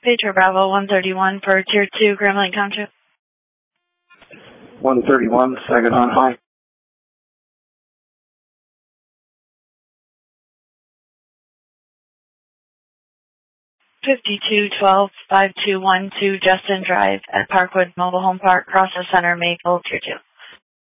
Patriot Bravo 131 for Tier 2, Grand Lake Township. 131, Saginaw High. 5212-5212 Justin Drive at Parkwood Mobile Home Park, Cross the Center, Maple, Tier 2.